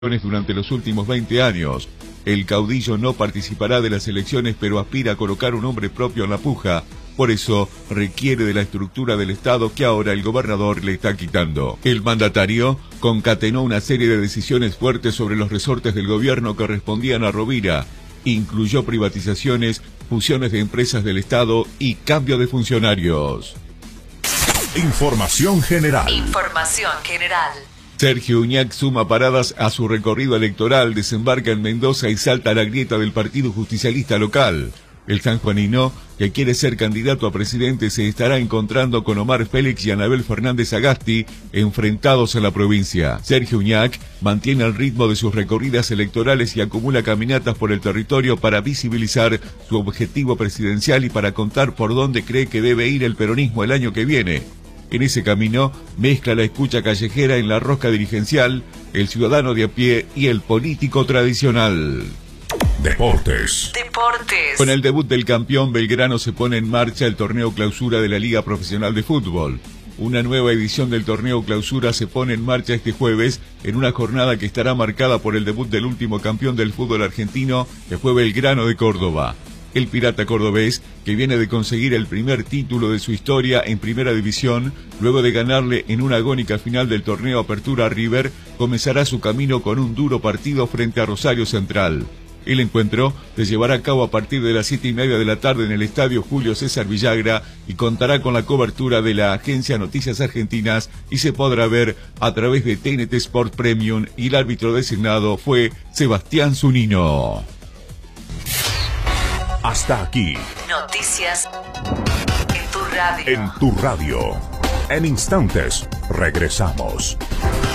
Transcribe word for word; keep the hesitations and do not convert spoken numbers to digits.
Durante los últimos veinte años. El caudillo no participará de las elecciones, pero aspira a colocar un nombre propio en la puja. Por eso requiere de la estructura del Estado que ahora el gobernador le está quitando. El mandatario concatenó una serie de decisiones fuertes sobre los resortes del gobierno que respondían a Rovira. Incluyó privatizaciones, fusiones de empresas del Estado y cambio de funcionarios. Información general. Información general. Sergio Uñac suma paradas a su recorrido electoral, desembarca en Mendoza y salta a la grieta del Partido Justicialista local. El sanjuanino, que quiere ser candidato a presidente, se estará encontrando con Omar Félix y Anabel Fernández Agasti, enfrentados en la provincia. Sergio Uñac mantiene el ritmo de sus recorridas electorales y acumula caminatas por el territorio para visibilizar su objetivo presidencial y para contar por dónde cree que debe ir el peronismo el año que viene. En ese camino mezcla la escucha callejera en la rosca dirigencial, el ciudadano de a pie y el político tradicional. Deportes. Deportes. Con el debut del campeón, Belgrano se pone en marcha el torneo clausura de la Liga Profesional de Fútbol. Una nueva edición del torneo clausura se pone en marcha este jueves en una jornada que estará marcada por el debut del último campeón del fútbol argentino, que fue Belgrano de Córdoba. El pirata cordobés, que viene de conseguir el primer título de su historia en Primera División, luego de ganarle en una agónica final del torneo Apertura a River, comenzará su camino con un duro partido frente a Rosario Central. El encuentro se llevará a cabo a partir de las siete y media de la tarde en el Estadio Julio César Villagra y contará con la cobertura de la agencia Noticias Argentinas y se podrá ver a través de T N T Sport Premium, y el árbitro designado fue Sebastián Zunino. Hasta aquí. Noticias en tu radio. En tu radio. En instantes, regresamos.